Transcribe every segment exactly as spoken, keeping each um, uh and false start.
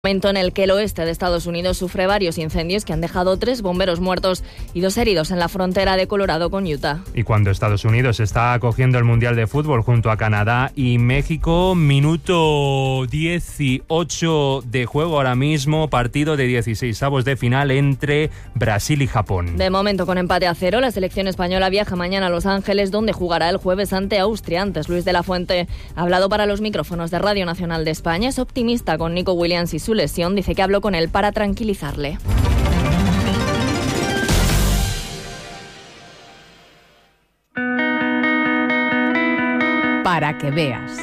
Momento en el que el oeste de Estados Unidos sufre varios incendios que han dejado tres bomberos muertos y dos heridos en la frontera de Colorado con Utah. Y cuando Estados Unidos está acogiendo el Mundial de Fútbol junto a Canadá y México, minuto dieciocho de juego ahora mismo, partido de dieciseisavos de final entre Brasil y Japón. De momento con empate a cero, la selección española viaja mañana a Los Ángeles, donde jugará el jueves ante Austria. Antes, Luis de la Fuente ha hablado para los micrófonos de Radio Nacional de España. Es optimista con Nico Williams y su lesión, dice que habló con él para tranquilizarle. Para que veas.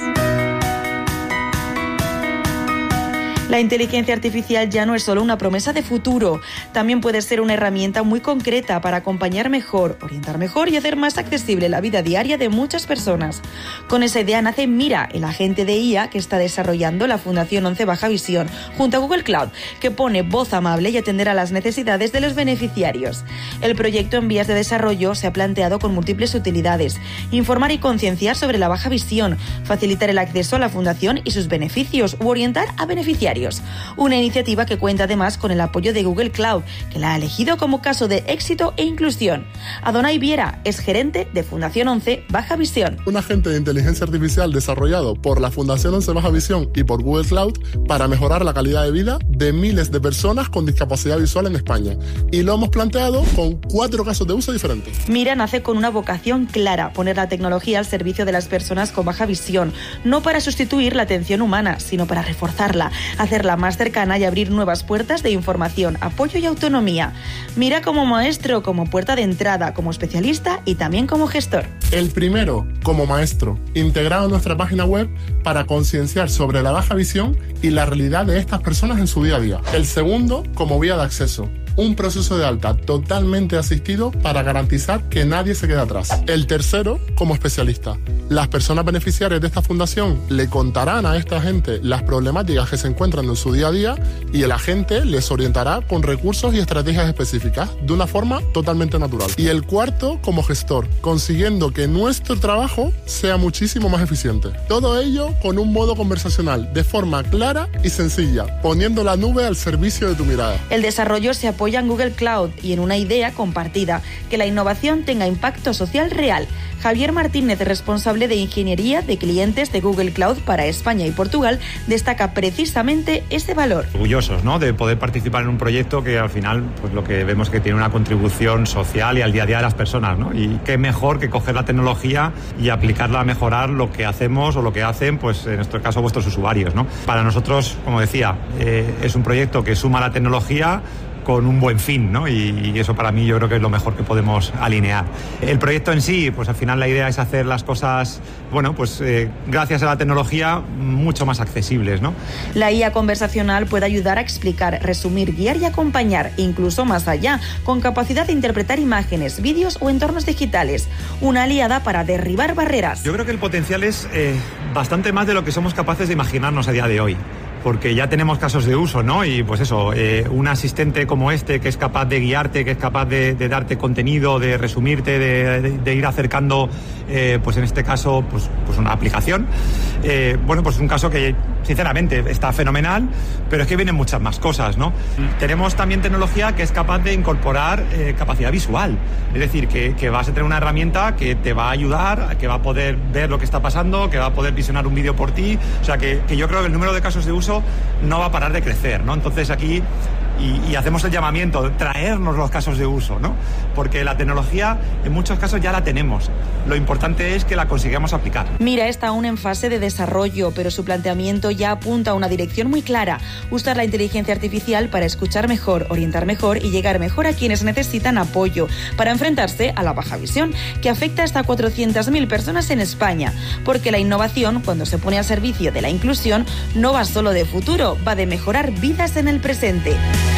La inteligencia artificial ya no es solo una promesa de futuro, también puede ser una herramienta muy concreta para acompañar mejor, orientar mejor y hacer más accesible la vida diaria de muchas personas. Con esa idea nace Mira, el agente de I A que está desarrollando la Fundación once Baja Visión, junto a Google Cloud, que pone voz amable y atender a las necesidades de los beneficiarios. El proyecto en vías de desarrollo se ha planteado con múltiples utilidades: informar y concienciar sobre la baja visión, facilitar el acceso a la fundación y sus beneficios, u orientar a beneficiarios. Una iniciativa que cuenta además con el apoyo de Google Cloud, que la ha elegido como caso de éxito e inclusión. Adonai Viera es gerente de Fundación once Baja Visión. Un agente de inteligencia artificial desarrollado por la Fundación once Baja Visión y por Google Cloud para mejorar la calidad de vida de miles de personas con discapacidad visual en España. Y lo hemos planteado con cuatro casos de uso diferentes. Mira nace con una vocación clara: poner la tecnología al servicio de las personas con baja visión, no para sustituir la atención humana, sino para reforzarla, hacerla más cercana y abrir nuevas puertas de información, apoyo y autonomía. Mira como maestro, como puerta de entrada, como especialista y también como gestor. El primero, como maestro, integrado en nuestra página web para concienciar sobre la baja visión y la realidad de estas personas en su día a día. El segundo, como vía de acceso. Un proceso de alta totalmente asistido para garantizar que nadie se quede atrás. El tercero, como especialista. Las personas beneficiarias de esta fundación le contarán a esta gente las problemáticas que se encuentran en su día a día y el agente les orientará con recursos y estrategias específicas de una forma totalmente natural. Y el cuarto, como gestor, consiguiendo que nuestro trabajo sea muchísimo más eficiente. Todo ello con un modo conversacional, de forma clara y sencilla, poniendo la nube al servicio de tu mirada. El desarrollo se apoya en Google Cloud y en una idea compartida: que la innovación tenga impacto social real. Javier Martínez, responsable de Ingeniería de Clientes de Google Cloud para España y Portugal, destaca precisamente ese valor. Orgullosos, ¿no?, de poder participar en un proyecto que al final, pues lo que vemos que tiene una contribución social y al día a día de las personas, ¿no? Y qué mejor que coger la tecnología y aplicarla a mejorar lo que hacemos o lo que hacen, pues en nuestro caso, vuestros usuarios, ¿no? Para nosotros, como decía, eh, es un proyecto que suma la tecnología con un buen fin, ¿no? Y, y eso para mí yo creo que es lo mejor que podemos alinear. El proyecto en sí, pues al final la idea es hacer las cosas, bueno, pues eh, gracias a la tecnología, mucho más accesibles, ¿no? La I A conversacional puede ayudar a explicar, resumir, guiar y acompañar, incluso más allá, con capacidad de interpretar imágenes, vídeos o entornos digitales. Una aliada para derribar barreras. Yo creo que el potencial es eh, bastante más de lo que somos capaces de imaginarnos a día de hoy. Porque ya tenemos casos de uso, ¿no? Y pues eso, eh, un asistente como este que es capaz de guiarte, que es capaz de, de darte contenido, de resumirte, de, de, de ir acercando, eh, pues en este caso, pues, pues una aplicación. Eh, bueno, pues es un caso que sinceramente está fenomenal, pero es que vienen muchas más cosas, ¿no? Tenemos también tecnología que es capaz de incorporar eh, capacidad visual. Es decir, que, que vas a tener una herramienta que te va a ayudar, que va a poder ver lo que está pasando, que va a poder visionar un vídeo por ti. O sea, que, que yo creo que el número de casos de uso no va a parar de crecer, ¿no? Entonces aquí y, y hacemos el llamamiento, traernos los casos de uso, ¿no? Porque la tecnología en muchos casos ya la tenemos. Lo importante es que la consigamos aplicar. Mira, está aún en fase de desarrollo, pero su planteamiento ya apunta a una dirección muy clara: usar la inteligencia artificial para escuchar mejor, orientar mejor y llegar mejor a quienes necesitan apoyo para enfrentarse a la baja visión, que afecta hasta cuatrocientas mil personas en España. Porque la innovación, cuando se pone al servicio de la inclusión, no va solo de futuro, va de mejorar vidas en el presente.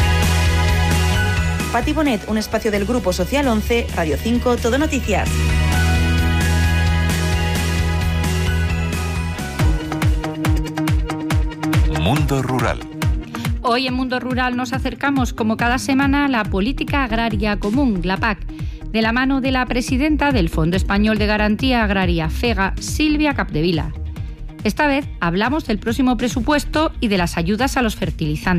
Pati Bonet, un espacio del Grupo Social once, Radio cinco, Todo Noticias. Mundo Rural. Hoy en Mundo Rural nos acercamos, como cada semana, a la Política Agraria Común, la P A C, de la mano de la presidenta del Fondo Español de Garantía Agraria, FEGA, Silvia Capdevila. Esta vez hablamos del próximo presupuesto y de las ayudas a los fertilizantes.